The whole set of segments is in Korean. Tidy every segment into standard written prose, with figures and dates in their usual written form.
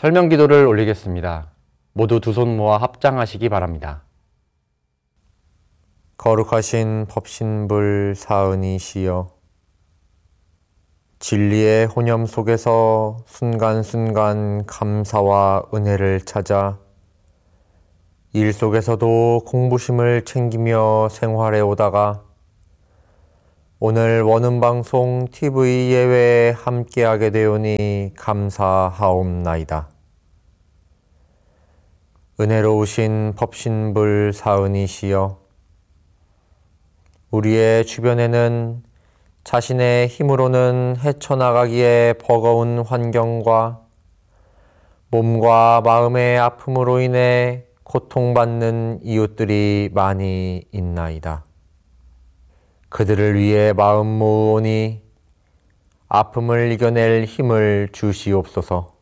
설명 기도를 올리겠습니다. 모두 두 손 모아 합장하시기 바랍니다. 거룩하신 법신불 사은이시여, 진리의 혼념 속에서 순간순간 감사와 은혜를 찾아 일 속에서도 공부심을 챙기며 생활해 오다가 오늘 원음방송 TV 예외에 함께하게 되오니 감사하옵나이다. 은혜로우신 법신불 사은이시여, 우리의 주변에는 자신의 힘으로는 헤쳐나가기에 버거운 환경과 몸과 마음의 아픔으로 인해 고통받는 이웃들이 많이 있나이다. 그들을 위해 마음 모으오니 아픔을 이겨낼 힘을 주시옵소서.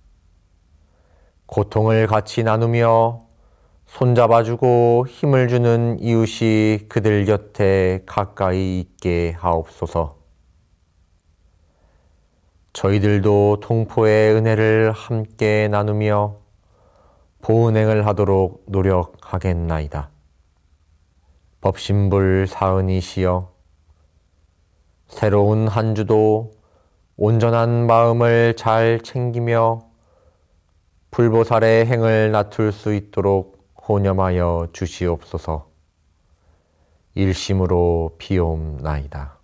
고통을 같이 나누며 손잡아주고 힘을 주는 이웃이 그들 곁에 가까이 있게 하옵소서. 저희들도 동포의 은혜를 함께 나누며 보은행을 하도록 노력하겠나이다. 법신불 사은이시여, 새로운 한 주도 온전한 마음을 잘 챙기며 불보살의 행을 나툴 수 있도록 호념하여 주시옵소서. 일심으로 비옵나이다.